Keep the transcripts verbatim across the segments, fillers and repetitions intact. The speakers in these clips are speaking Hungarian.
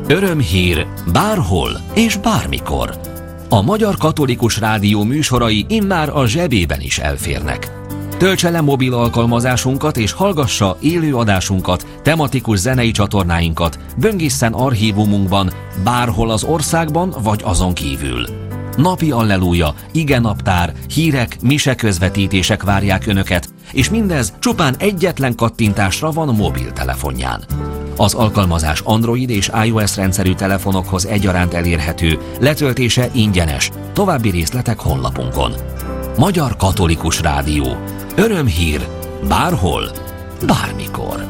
Örömhír bárhol és bármikor. A Magyar Katolikus Rádió műsorai immár a zsebében is elférnek. Töltse le mobil alkalmazásunkat és hallgassa élő adásunkat, tematikus zenei csatornáinkat, böngészen archívumunkban, bárhol az országban vagy azon kívül. Napi alleluja, igenaptár, hírek, mise közvetítések várják Önöket, és mindez csupán egyetlen kattintásra van mobiltelefonján. Az alkalmazás Android és iOS rendszerű telefonokhoz egyaránt elérhető, letöltése ingyenes. További részletek honlapunkon. Magyar Katolikus Rádió. Örömhír bárhol, bármikor.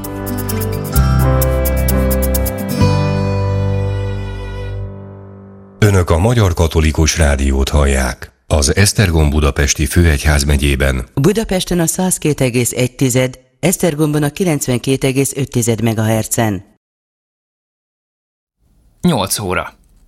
Önök a Magyar Katolikus Rádiót hallják. Az Esztergom budapesti főegyházmegyében. Budapesten a száz két egész egy, Esztergomban a kilencvenkét egész öt megahertzen. nyolc óra.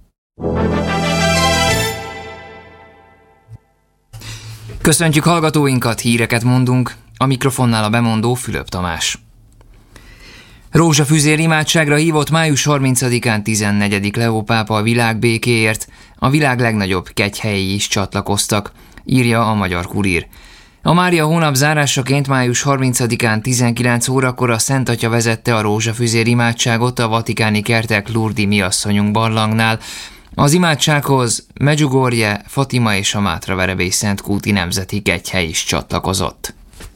Köszöntjük hallgatóinkat, híreket mondunk, a mikrofonnál a bemondó Fülöp Tamás. Rózsafüzér imádságra hívott május harmincadikán tizennegyedik Leó pápa a világbékéért, a világ legnagyobb kegyhelyi is csatlakoztak, írja a Magyar Kurír. A Mária hónap zárásaként május harmincadikán tizenkilenc órakor a Szent Atya vezette a rózsafüzér imádságot a vatikáni kertek Lourdes miasszonyunk barlangnál. Az imádsághoz Medjugorje, Fatima és a Mátraverebély Szentkúti Nemzeti Kegyhely is csatlakozott.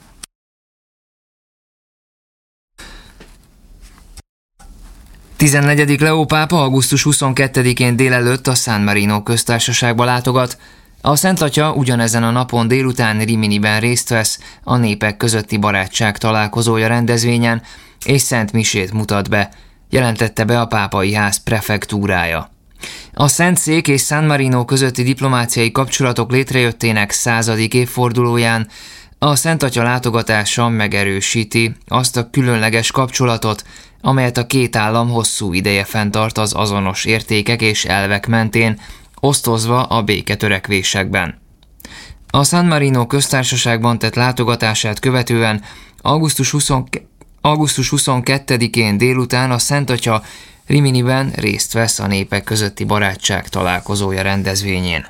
tizennegyedik Leó pápa augusztus huszonkettedikén délelőtt a San Marino köztársaságba látogat. A Szent Atya ugyanezen a napon délután Riminiben részt vesz a népek közötti barátság találkozója rendezvényen, és szent misét mutat be, jelentette be a pápai ház prefektúrája. A Szentszék és San Marino közötti diplomáciai kapcsolatok létrejöttének századik évfordulóján a Szent Atya látogatása megerősíti azt a különleges kapcsolatot, amelyet a két állam hosszú ideje fenntart az azonos értékek és elvek mentén, osztozva a béketörekvésekben. A San Marino köztársaságban tett látogatását követően augusztus huszonkettedikén délután a Szent Atya Riminiben részt vesz a népek közötti barátság találkozója rendezvényén.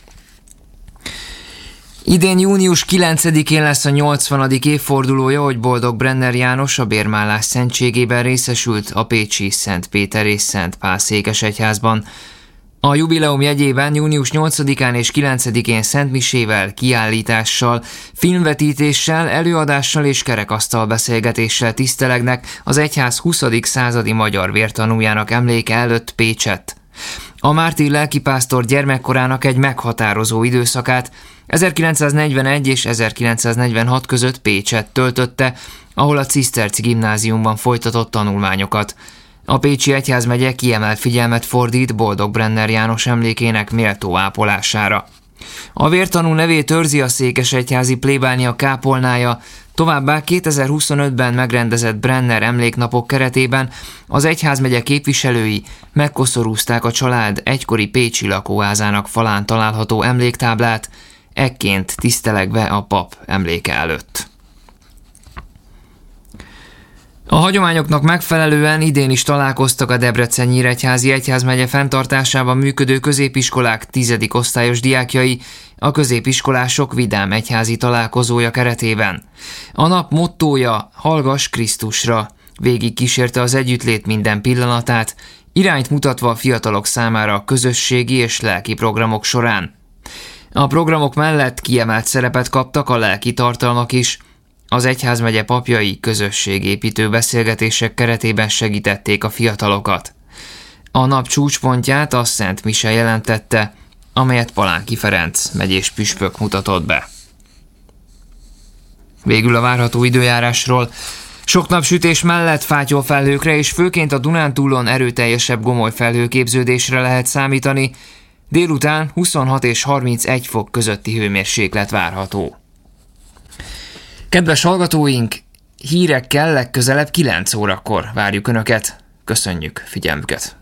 Idén június kilencedikén lesz a nyolcvanadik évfordulója, hogy Boldog Brenner János a bérmálás szentségében részesült a pécsi Szent Péter és Szent Pál székesegyházban. A jubileum jegyében június nyolcadikán és kilencedikén szentmisével, kiállítással, filmvetítéssel, előadással és kerekasztal beszélgetéssel tisztelegnek az egyház huszadik századi magyar vértanújának emléke előtt Pécsett. A mártír lelkipásztor gyermekkorának egy meghatározó időszakát ezerkilencszáznegyvenegy és ezerkilencszáznegyvenhat között Pécsett töltötte, ahol a ciszterci gimnáziumban folytatott tanulmányokat. A pécsi egyházmegye kiemelt figyelmet fordít Boldog Brenner János emlékének méltó ápolására. A vértanú nevét őrzi a székesegyházi plébánia kápolnája, továbbá kétezer-huszonötben megrendezett Brenner emléknapok keretében az egyházmegye képviselői megkoszorúzták a család egykori pécsi lakóházának falán található emléktáblát, ekként tisztelegve a pap emléke előtt. A hagyományoknak megfelelően idén is találkoztak a Debrecen-Nyíregyházi egyházmegye fenntartásában működő középiskolák tizedik osztályos diákjai a középiskolások vidám egyházi találkozója keretében. A nap mottója Hallgass Krisztusra, végig kísérte az együttlét minden pillanatát, irányt mutatva a fiatalok számára a közösségi és lelki programok során. A programok mellett kiemelt szerepet kaptak a lelki tartalmak is. Az egyházmegye papjai közösségépítő beszélgetések keretében segítették a fiatalokat. A nap csúcspontját a Szent Mise jelentette, amelyet Palánki Ferenc megyés püspök mutatott be. Végül a várható időjárásról. Sok napsütés mellett fátyolfelhőkre és főként a Dunántúlon erőteljesebb gomoly felhőképződésre lehet számítani. Délután huszonhat és harmincegy fok közötti hőmérséklet várható. Kedves hallgatóink, hírekkel legközelebb kilenc órakor várjuk Önöket. Köszönjük figyelmüket!